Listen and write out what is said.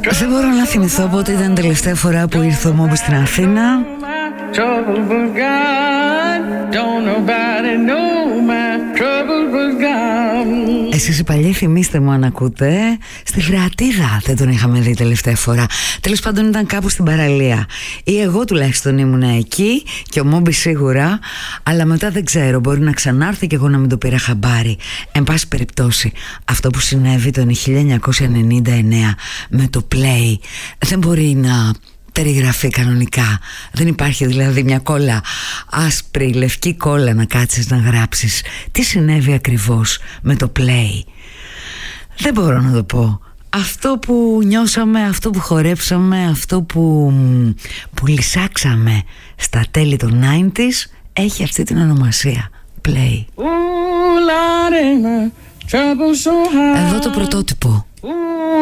Δεν μπορώ να θυμηθώ πότε ήταν τελευταία φορά που ήρθε ο Μόμπι στην Αθήνα. Εσείς οι παλιοί θυμίστε μου αν ακούτε. Στη Φρεατίδα δεν τον είχαμε δει τελευταία φορά. Τέλος πάντων ήταν κάπου στην παραλία. Ή εγώ τουλάχιστον ήμουνα εκεί. Και ο Μόμπι σίγουρα. Αλλά μετά δεν ξέρω, μπορεί να ξανάρθει και εγώ να μην το πήρα χαμπάρι. Εν πάση περιπτώσει, αυτό που συνέβη το 1999 με το Play δεν μπορεί να περιγραφεί κανονικά. Δεν υπάρχει δηλαδή μια κόλλα, άσπρη, λευκή κόλλα να κάτσεις να γράψεις τι συνέβη ακριβώς με το Play. Δεν μπορώ να το πω. Αυτό που νιώσαμε, αυτό που χορέψαμε, αυτό που λυσάξαμε στα τέλη των 90s έχει αυτή την ονομασία, Play. Εδώ το πρωτότυπο.